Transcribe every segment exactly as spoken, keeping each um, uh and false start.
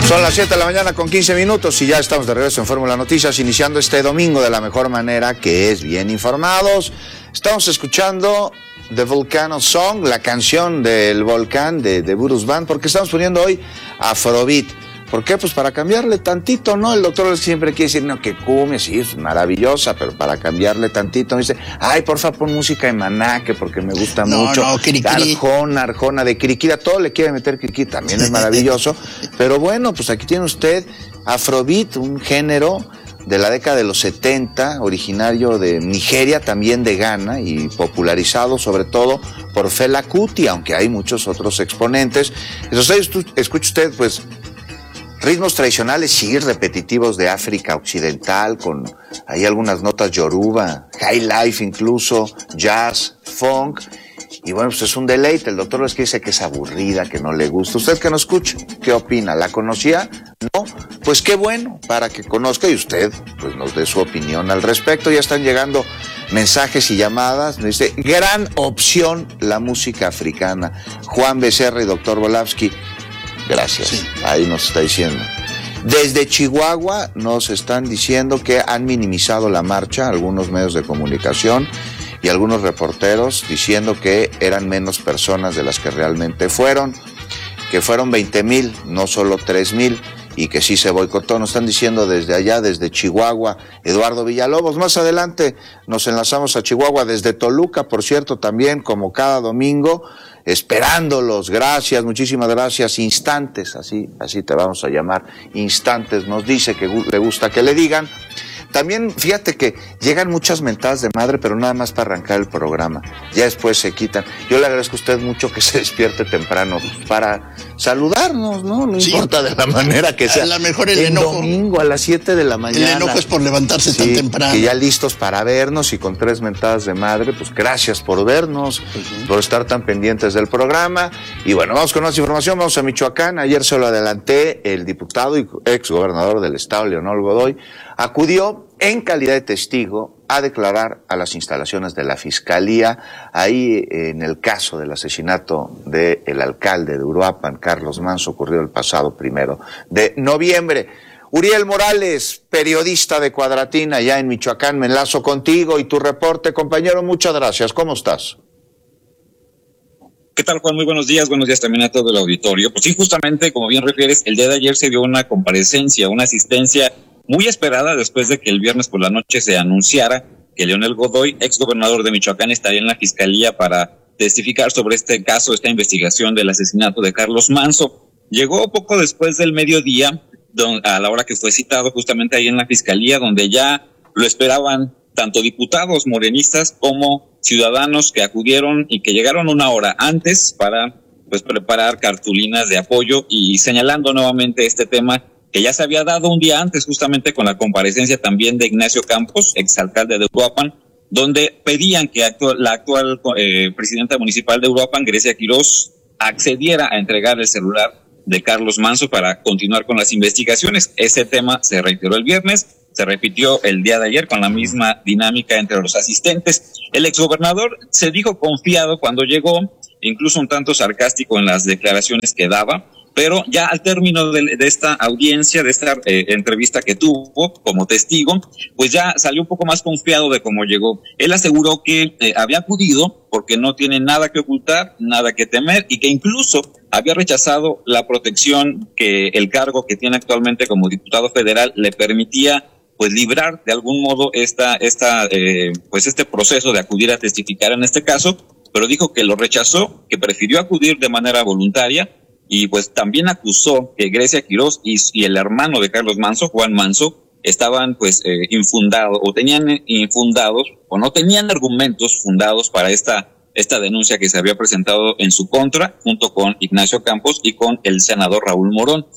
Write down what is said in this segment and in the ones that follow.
Son las siete de la mañana con quince minutos y ya estamos de regreso en Fórmula Noticias, iniciando este domingo de la mejor manera, que es bien informados. Estamos escuchando The Volcano Song, la canción del volcán de, de Burus Band, porque estamos poniendo hoy Afrobeat. ¿Por qué? Pues para cambiarle tantito, ¿no? El doctor siempre quiere decir, no, que cumbia, sí, es maravillosa, pero para cambiarle tantito, me dice, ay, porfa, pon música de Maná, que porque me gusta no, mucho. No, Cri-Cri. Arjona, Arjona de Cri-Cri, a todo le quiere meter Cri-Cri, también es maravilloso. Pero bueno, pues aquí tiene usted Afrobeat, un género de la década de los setenta, originario de Nigeria, también de Ghana, y popularizado sobre todo por Fela Kuti, aunque hay muchos otros exponentes. Entonces, escucha usted, pues, ritmos tradicionales y repetitivos de África Occidental, con ahí algunas notas yoruba, high life incluso, jazz, funk, y bueno, pues es un deleite. El doctor es que dice que es aburrida, que no le gusta. ¿Usted que no escucha? ¿Qué opina? ¿La conocía? ¿No? Pues qué bueno, para que conozca y usted pues nos dé su opinión al respecto. Ya están llegando mensajes y llamadas. Me dice, gran opción la música africana. Juan Becerra y doctor Volavsky, gracias. Sí. Ahí nos está diciendo. Desde Chihuahua nos están diciendo que han minimizado la marcha algunos medios de comunicación y algunos reporteros, diciendo que eran menos personas de las que realmente fueron, que fueron veinte mil, no solo tres mil, y que sí se boicotó. Nos están diciendo desde allá, desde Chihuahua, Eduardo Villalobos. Más adelante nos enlazamos a Chihuahua desde Toluca, por cierto, también como cada domingo, esperándolos. Gracias, muchísimas gracias. Instantes, así, así te vamos a llamar, Instantes nos dice que le gusta que le digan. También fíjate que llegan muchas mentadas de madre, pero nada más para arrancar el programa. Ya después se quitan. Yo le agradezco a usted mucho que se despierte temprano para saludarnos, ¿no? No sí, importa de la manera que sea. A lo mejor el, el enojo. domingo a las siete de la mañana. El enojo es por levantarse sí, tan temprano. Que ya listos para vernos y con tres mentadas de madre, pues gracias por vernos, uh-huh. por estar tan pendientes del programa. Y bueno, vamos con más información. Vamos a Michoacán. Ayer se lo adelanté, el diputado y ex gobernador del estado, Leonel Godoy, acudió en calidad de testigo a declarar a las instalaciones de la Fiscalía, ahí en el caso del asesinato del alcalde de Uruapan, Carlos Manso, ocurrido el pasado primero de noviembre. Uriel Morales, periodista de Cuadratín, allá en Michoacán, me enlazo contigo y tu reporte, compañero, muchas gracias. ¿Cómo estás? ¿Qué tal, Juan? Muy buenos días, buenos días también a todo el auditorio. Pues sí, justamente, como bien refieres, el día de ayer se dio una comparecencia, una asistencia muy esperada después de que el viernes por la noche se anunciara que Leonel Godoy, ex gobernador de Michoacán, estaría en la Fiscalía para testificar sobre este caso, esta investigación del asesinato de Carlos Manso. Llegó poco después del mediodía, don, a la hora que fue citado justamente ahí en la Fiscalía, donde ya lo esperaban tanto diputados morenistas como ciudadanos que acudieron y que llegaron una hora antes para pues preparar cartulinas de apoyo y señalando nuevamente este tema que ya se había dado un día antes, justamente con la comparecencia también de Ignacio Campos, exalcalde de Uruapan, donde pedían que actual, la actual eh, presidenta municipal de Uruapan, Grecia Quirós, accediera a entregar el celular de Carlos Manso para continuar con las investigaciones. Ese tema se reiteró el viernes, se repitió el día de ayer con la misma dinámica entre los asistentes. El exgobernador se dijo confiado cuando llegó, incluso un tanto sarcástico en las declaraciones que daba, pero ya al término de, de esta audiencia, de esta eh, entrevista que tuvo como testigo, pues ya salió un poco más confiado de cómo llegó. Él aseguró que eh, había acudido porque no tiene nada que ocultar, nada que temer, y que incluso había rechazado la protección que el cargo que tiene actualmente como diputado federal le permitía pues librar de algún modo esta, esta, eh, pues este proceso de acudir a testificar en este caso, pero dijo que lo rechazó, que prefirió acudir de manera voluntaria. Y pues también acusó que Grecia Quirós y, y el hermano de Carlos Manso, Juan Manso, estaban pues eh, infundados o tenían infundados o no tenían argumentos fundados para esta esta denuncia que se había presentado en su contra junto con Ignacio Campos y con el senador Raúl Morón,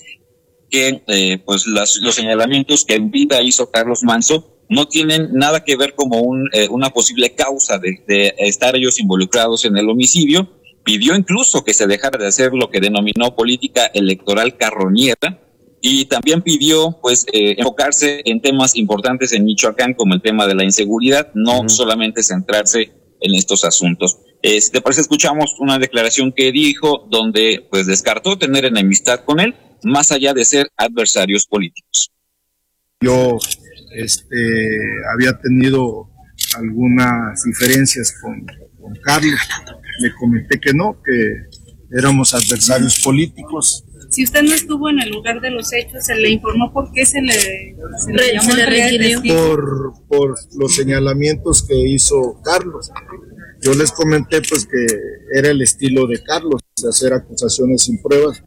que eh, pues las, los señalamientos que en vida hizo Carlos Manso no tienen nada que ver como un, eh, una posible causa de, de estar ellos involucrados en el homicidio. Pidió incluso que se dejara de hacer lo que denominó política electoral carroñera y también pidió pues eh, enfocarse en temas importantes en Michoacán como el tema de la inseguridad, no uh-huh. solamente centrarse en estos asuntos. Eh, si te parece, escuchamos una declaración que dijo donde pues descartó tener enemistad con él, más allá de ser adversarios políticos. Yo este, había tenido algunas diferencias con, con Carlos, le comenté que no, que éramos adversarios políticos. Si usted no estuvo en el lugar de los hechos, ¿se le informó por qué se le, se le llamó? Se le requirió. Por, por los señalamientos que hizo Carlos. Yo les comenté pues que era el estilo de Carlos, de hacer acusaciones sin pruebas.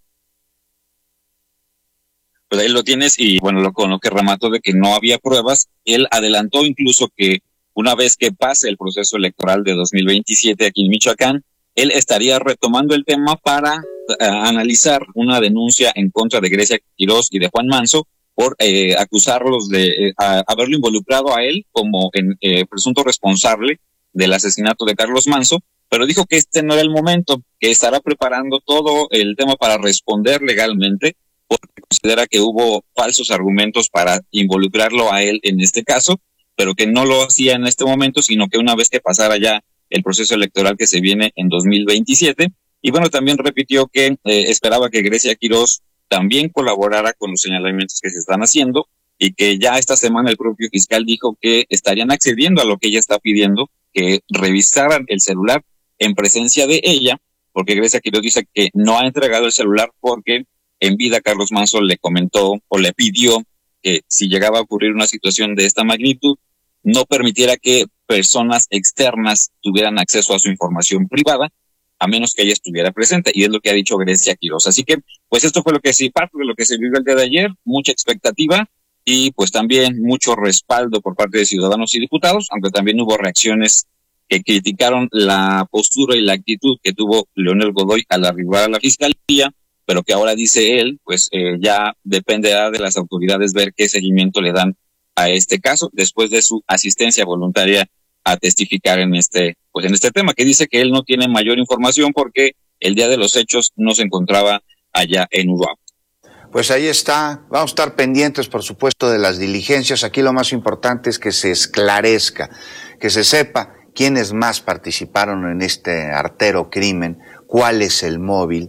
Pues ahí lo tienes y bueno, lo, con lo que remató de que no había pruebas, él adelantó incluso que una vez que pase el proceso electoral de dos mil veintisiete aquí en Michoacán, él estaría retomando el tema para uh, analizar una denuncia en contra de Grecia Quirós y de Juan Manso por eh, acusarlos de eh, a, haberlo involucrado a él como en eh, presunto responsable del asesinato de Carlos Manso, pero dijo que este no era el momento, que estará preparando todo el tema para responder legalmente, porque considera que hubo falsos argumentos para involucrarlo a él en este caso, pero que no lo hacía en este momento, sino que una vez que pasara ya el proceso electoral que se viene en dos mil veintisiete. Y bueno, también repitió que eh, esperaba que Grecia Quirós también colaborara con los señalamientos que se están haciendo y que ya esta semana el propio fiscal dijo que estarían accediendo a lo que ella está pidiendo, que revisaran el celular en presencia de ella, porque Grecia Quirós dice que no ha entregado el celular porque en vida Carlos Manso le comentó o le pidió que si llegaba a ocurrir una situación de esta magnitud, no permitiera que personas externas tuvieran acceso a su información privada, a menos que ella estuviera presente, y es lo que ha dicho Grecia Quirós. Así que, pues esto fue lo que sí, parte de lo que se vivió el día de ayer, mucha expectativa, y pues también mucho respaldo por parte de ciudadanos y diputados, aunque también hubo reacciones que criticaron la postura y la actitud que tuvo Leonel Godoy al arribar a la fiscalía, pero que ahora dice él, pues eh, ya dependerá de las autoridades ver qué seguimiento le dan a este caso después de su asistencia voluntaria a testificar en este, pues en este tema, que dice que él no tiene mayor información porque el día de los hechos no se encontraba allá en Uruapan. Pues ahí está, vamos a estar pendientes, por supuesto, de las diligencias. Aquí lo más importante es que se esclarezca, que se sepa quiénes más participaron en este artero crimen, cuál es el móvil.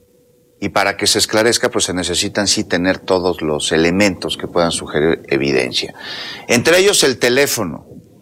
Y para que se esclarezca, pues se necesitan sí tener todos los elementos que puedan sugerir evidencia. Entre ellos el teléfono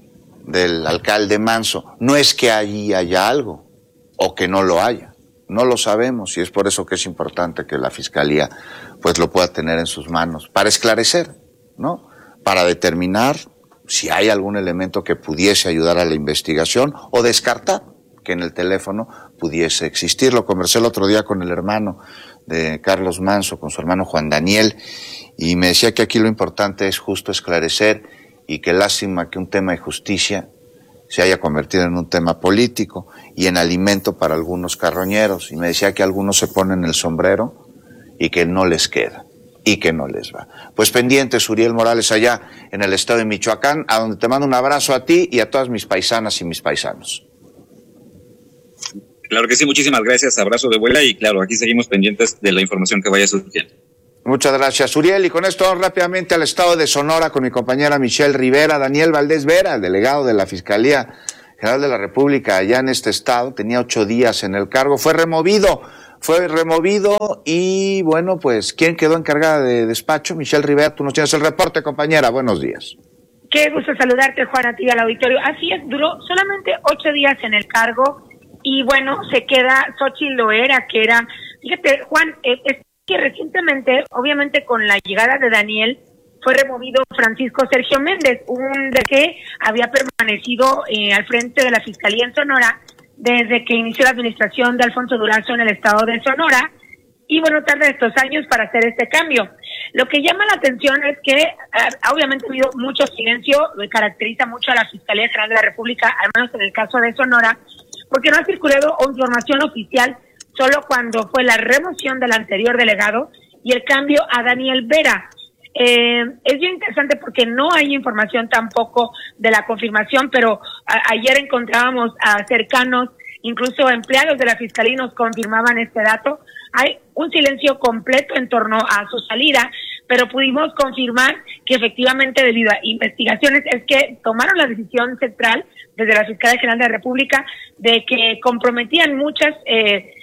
del alcalde Manso. No es que allí haya algo, o que no lo haya. No lo sabemos, y es por eso que es importante que la Fiscalía pues lo pueda tener en sus manos, para esclarecer, ¿no? Para determinar si hay algún elemento que pudiese ayudar a la investigación, o descartar que en el teléfono pudiese existir. Lo conversé el otro día con el hermano de Carlos Manso, con su hermano Juan Daniel, y me decía que aquí lo importante es justo esclarecer, y que lástima que un tema de justicia se haya convertido en un tema político y en alimento para algunos carroñeros. Y me decía que algunos se ponen el sombrero y que no les queda, y que no les va. Pues pendientes, Uriel Morales, allá en el estado de Michoacán, a donde te mando un abrazo a ti y a todas mis paisanas y mis paisanos. Claro que sí, muchísimas gracias, abrazo de vuela, y claro, aquí seguimos pendientes de la información que vaya surgiendo. Muchas gracias, Uriel, y con esto vamos rápidamente al estado de Sonora con mi compañera Michelle Rivera. Daniel Valdés Vera, el delegado de la Fiscalía General de la República allá en este estado, tenía ocho días en el cargo, fue removido, fue removido y bueno, pues, ¿quién quedó encargada de despacho? Michelle Rivera, tú nos tienes el reporte, compañera, buenos días. Qué gusto saludarte, Juan, a ti y al auditorio. Así es, duró solamente ocho días en el cargo y bueno, se queda Xochitl Loera, que era, fíjate, Juan, eh, es que recientemente, obviamente con la llegada de Daniel, fue removido Francisco Sergio Méndez, un de que había permanecido eh, al frente de la Fiscalía en Sonora desde que inició la administración de Alfonso Durazo en el estado de Sonora, y bueno, tarda estos años para hacer este cambio. Lo que llama la atención es que eh, obviamente ha habido mucho silencio, lo caracteriza mucho a la Fiscalía General de la República, al menos en el caso de Sonora, porque no ha circulado información oficial solo cuando fue la remoción del anterior delegado y el cambio a Daniel Vera. Eh, es bien interesante porque no hay información tampoco de la confirmación, pero a, ayer encontrábamos a cercanos, incluso empleados de la Fiscalía nos confirmaban este dato. Hay un silencio completo en torno a su salida, pero pudimos confirmar que efectivamente debido a investigaciones es que tomaron la decisión central desde la Fiscalía General de la República de que comprometían muchas eh,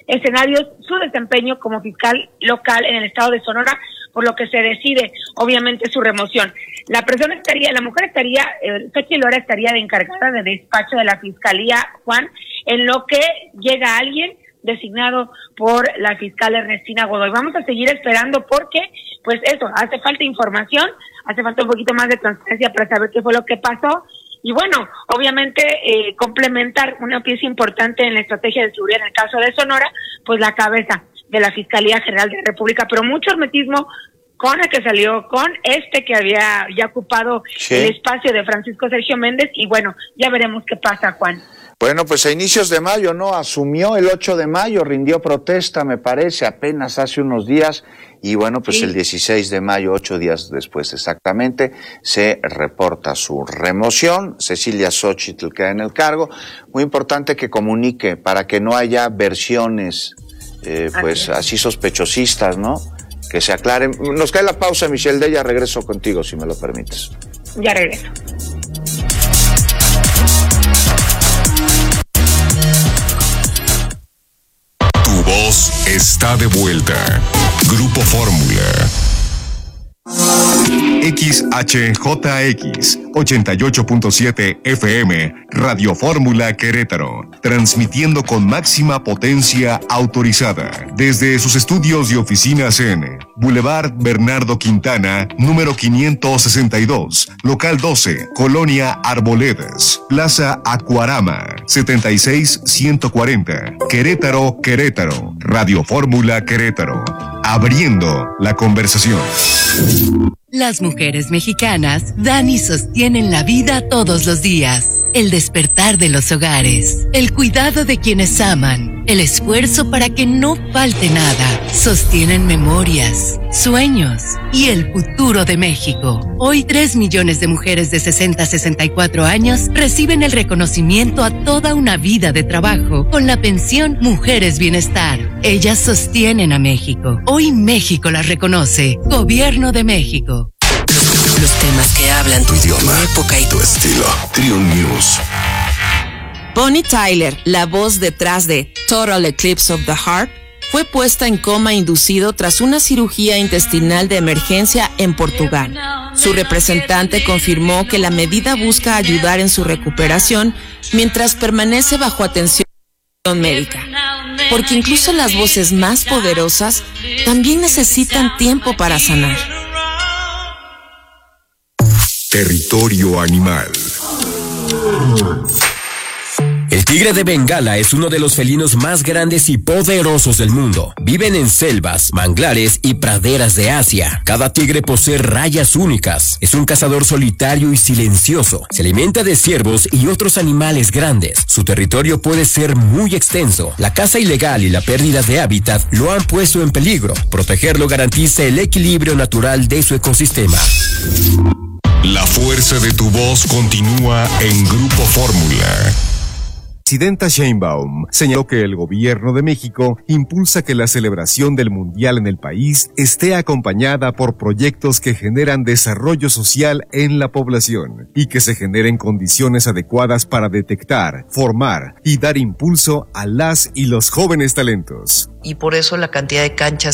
escenarios su desempeño como fiscal local en el estado de Sonora, por lo que se decide, obviamente, su remoción. La persona estaría, la mujer estaría, eh, Xochitl Loera estaría de encargada de despacho de la fiscalía, Juan, en lo que llega alguien designado por la fiscal Ernestina Godoy. Vamos a seguir esperando porque, pues eso, hace falta información, hace falta un poquito más de transparencia para saber qué fue lo que pasó. Y bueno, obviamente eh, complementar una pieza importante en la estrategia de seguridad en el caso de Sonora, pues la cabeza de la Fiscalía General de la República, pero mucho hermetismo con el que salió, con este que había ya ocupado sí. el espacio de Francisco Sergio Méndez, y bueno, ya veremos qué pasa, Juan. Bueno, pues a inicios de mayo, ¿no? Asumió el ocho de mayo, rindió protesta, me parece, apenas hace unos días, y bueno, pues sí. el dieciséis de mayo, ocho días después exactamente, se reporta su remoción. Cecilia Xochitl queda en el cargo. Muy importante que comunique para que no haya versiones, eh, pues así sospechosistas, ¿no? Que se aclaren. Nos cae la pausa, Michelle, de ella regreso contigo, si me lo permites. Ya regreso. Tu voz está de vuelta. Grupo Fórmula. X H J X ochenta y ocho punto siete F M, Radio Fórmula Querétaro, transmitiendo con máxima potencia autorizada desde sus estudios y oficinas en Boulevard Bernardo Quintana, número quinientos sesenta y dos, local doce, Colonia Arboledas, Plaza Acuarama, setenta y seis ciento cuarenta, Querétaro, Querétaro, Radio Fórmula Querétaro, abriendo la conversación. Las mujeres mexicanas dan y sostienen la vida todos los días. El despertar de los hogares, el cuidado de quienes aman, el esfuerzo para que no falte nada. Sostienen memorias, sueños y el futuro de México. Hoy, tres millones de mujeres de sesenta a sesenta y cuatro años reciben el reconocimiento a toda una vida de trabajo con la pensión Mujeres Bienestar. Ellas sostienen a México. Hoy México las reconoce. Gobierno de México. Los temas que hablan tu idioma, tu época y tu estilo. Trio News. Bonnie Tyler, la voz detrás de Total Eclipse of the Heart, fue puesta en coma inducido tras una cirugía intestinal de emergencia en Portugal. Su representante confirmó que la medida busca ayudar en su recuperación mientras permanece bajo atención médica, porque incluso las voces más poderosas también necesitan tiempo para sanar. Territorio animal. El tigre de Bengala es uno de los felinos más grandes y poderosos del mundo. Viven en selvas, manglares y praderas de Asia. Cada tigre posee rayas únicas. Es un cazador solitario y silencioso. Se alimenta de ciervos y otros animales grandes. Su territorio puede ser muy extenso. La caza ilegal y la pérdida de hábitat lo han puesto en peligro. Protegerlo garantiza el equilibrio natural de su ecosistema. La fuerza de tu voz continúa en Grupo Fórmula. Presidenta Sheinbaum señaló que el gobierno de México impulsa que la celebración del Mundial en el país esté acompañada por proyectos que generan desarrollo social en la población y que se generen condiciones adecuadas para detectar, formar y dar impulso a las y los jóvenes talentos. Y por eso la cantidad de canchas